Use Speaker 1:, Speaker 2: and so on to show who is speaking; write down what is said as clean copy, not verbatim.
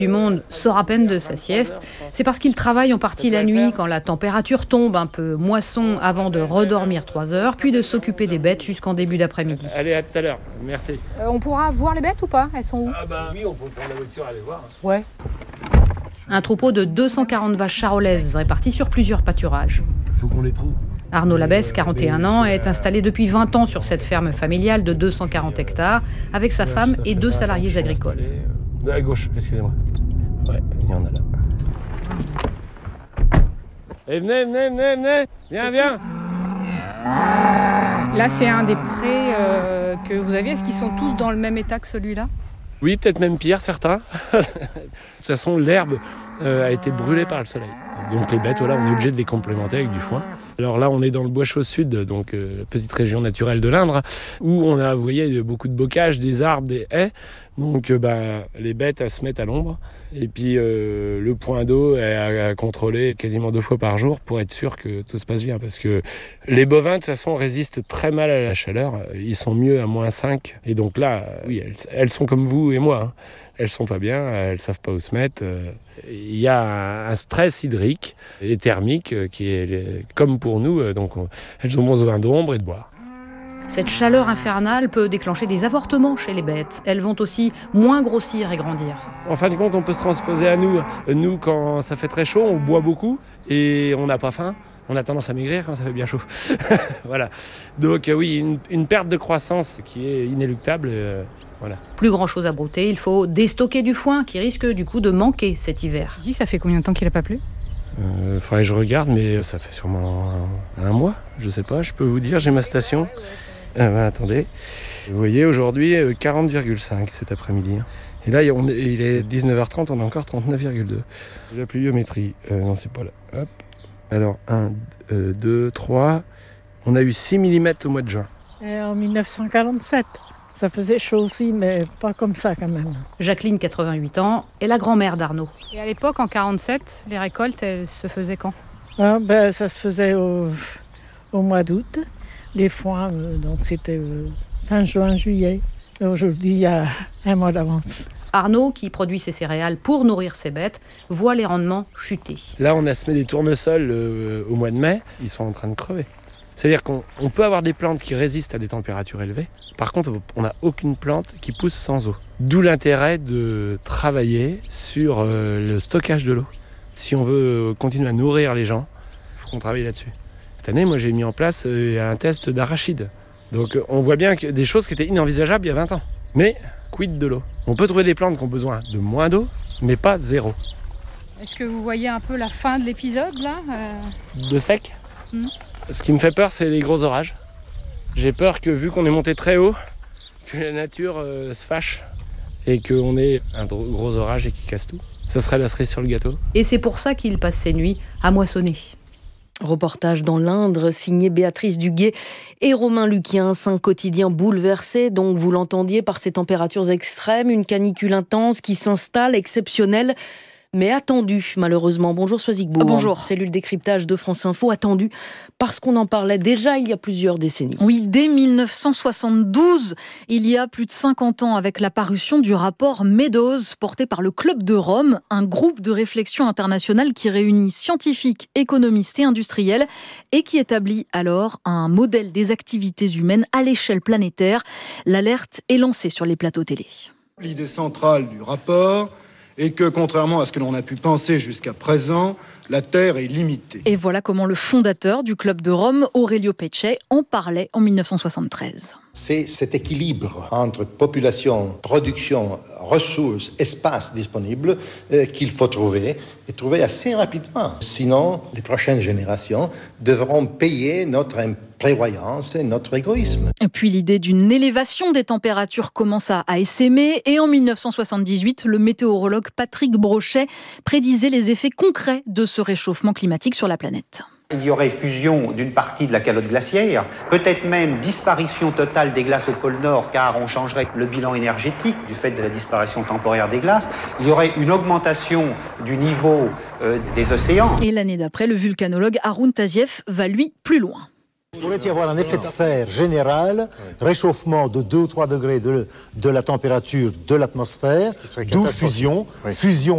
Speaker 1: Du monde sort à peine de sa sieste. C'est parce qu'il travaille en partie la nuit quand la température tombe un peu, moisson avant de redormir 3 heures, puis de s'occuper des bêtes jusqu'en début d'après-midi.
Speaker 2: Allez, à tout à l'heure. Merci.
Speaker 1: On pourra voir les bêtes ou pas? Elles sont où?
Speaker 2: Oui, on peut prendre la voiture, aller voir.
Speaker 1: Ouais. Un troupeau de 240 vaches charolaises réparties sur plusieurs pâturages.
Speaker 2: Il faut qu'on les trouve.
Speaker 1: Arnaud Labesse, 41 ans, est installé depuis 20 ans sur cette ferme familiale de 240 hectares avec sa femme et 2 salariés agricoles.
Speaker 2: À gauche, excusez-moi. Ouais, il y en a là. Et venez. Viens.
Speaker 1: Là, c'est un des prés que vous aviez. Est-ce qu'ils sont tous dans le même état que celui-là?
Speaker 2: Oui, peut-être même pire, certains. De toute façon, l'herbe a été brûlée par le soleil. Donc les bêtes, voilà, on est obligé de les complémenter avec du foin. Alors là, on est dans le Bois-Chaud Sud, donc petite région naturelle de l'Indre, où on a, vous voyez, beaucoup de bocage, des arbres, des haies. Donc les bêtes, elles se mettent à l'ombre. Et puis le point d'eau est à contrôler quasiment 2 fois par jour pour être sûr que tout se passe bien. Parce que les bovins, de toute façon, résistent très mal à la chaleur. Ils sont mieux à -5. Et donc là, oui, elles sont comme vous et moi. Hein. Elles sont pas bien, elles savent pas où se mettre. Il y a un stress hydrique et thermique qui est comme pour nous. Donc elles ont besoin d'ombre et de boire.
Speaker 1: Cette chaleur infernale peut déclencher des avortements chez les bêtes. Elles vont aussi moins grossir et grandir.
Speaker 2: En fin de compte, on peut se transposer à nous. Nous, quand ça fait très chaud, on boit beaucoup et on n'a pas faim. On a tendance à maigrir quand ça fait bien chaud. Voilà. Donc oui, une perte de croissance qui est inéluctable. Voilà.
Speaker 1: Plus grand-chose à brouter, il faut déstocker du foin qui risque du coup de manquer cet hiver. Ici, ça fait combien de temps qu'il n'a pas plu?
Speaker 2: Faudrait que je regarde, mais ça fait sûrement un mois. Je sais pas, je peux vous dire, j'ai ma station. Attendez. Vous voyez, aujourd'hui, 40,5 cet après-midi. Et là, il est 19h30, on a encore 39,2. La pluviométrie, non, c'est pas là. Hop. Alors, 1, 2, 3. On a eu 6 mm au mois de juin.
Speaker 3: Et en 1947. Ça faisait chaud aussi, mais pas comme ça quand même.
Speaker 1: Jacqueline, 88 ans, est la grand-mère d'Arnaud. Et à l'époque, en 47, les récoltes, elles se faisaient quand?
Speaker 3: Ça se faisait au mois d'août. Les foins, donc c'était fin juin, juillet. Et aujourd'hui, il y a un mois d'avance.
Speaker 1: Arnaud, qui produit ses céréales pour nourrir ses bêtes, voit les rendements chuter.
Speaker 2: Là, on a semé des tournesols au mois de mai. Ils sont en train de crever. C'est-à-dire qu'on peut avoir des plantes qui résistent à des températures élevées. Par contre, on n'a aucune plante qui pousse sans eau. D'où l'intérêt de travailler sur le stockage de l'eau. Si on veut continuer à nourrir les gens, il faut qu'on travaille là-dessus. Cette année, moi, j'ai mis en place un test d'arachide. Donc, on voit bien que des choses qui étaient inenvisageables il y a 20 ans. Mais, quid de l'eau? On peut trouver des plantes qui ont besoin de moins d'eau, mais pas de zéro.
Speaker 1: Est-ce que vous voyez un peu la fin de l'épisode, là
Speaker 2: De sec. Ce qui me fait peur, c'est les gros orages. J'ai peur que, vu qu'on est monté très haut, que la nature se fâche et qu'on ait un gros orage et qu'il casse tout. Ce serait la cerise sur le gâteau.
Speaker 1: Et c'est pour ça qu'il passe ses nuits à moissonner.
Speaker 4: Reportage dans l'Indre, signé Béatrice Duguet et Romain Luquiens. Un quotidien bouleversé, donc vous l'entendiez, par ces températures extrêmes, une canicule intense qui s'installe, exceptionnelle, mais attendue malheureusement. Bonjour Soisigbourg.
Speaker 5: Bonjour.
Speaker 4: Cellule décryptage de France Info, attendue parce qu'on en parlait déjà il y a plusieurs décennies.
Speaker 5: Oui, dès 1972, il y a plus de 50 ans, avec la parution du rapport Meadows, porté par le Club de Rome, un groupe de réflexion internationale qui réunit scientifiques, économistes et industriels et qui établit alors un modèle des activités humaines à l'échelle planétaire. L'alerte est lancée sur les plateaux télé.
Speaker 6: L'idée centrale du rapport est que, contrairement à ce que l'on a pu penser jusqu'à présent, la Terre est limitée.
Speaker 5: Et voilà comment le fondateur du Club de Rome, Aurelio Peccei, en parlait en 1973.
Speaker 7: C'est cet équilibre entre population, production, ressources, espace disponible qu'il faut trouver, et trouver assez rapidement. Sinon, les prochaines générations devront payer notre prévoyance et notre égoïsme.
Speaker 5: Et puis l'idée d'une élévation des températures commence à essaimer, et en 1978, le météorologue Patrick Brochet prédisait les effets concrets de ce réchauffement climatique sur la planète.
Speaker 8: Il y aurait fusion d'une partie de la calotte glaciaire, peut-être même disparition totale des glaces au pôle Nord, car on changerait le bilan énergétique du fait de la disparition temporaire des glaces. Il y aurait une augmentation du niveau des océans.
Speaker 5: Et l'année d'après, le volcanologue Haroun Tazieff va lui plus loin.
Speaker 9: Il pourrait y avoir un effet de serre général, réchauffement de 2 ou 3 degrés de la température de l'atmosphère, d'où fusion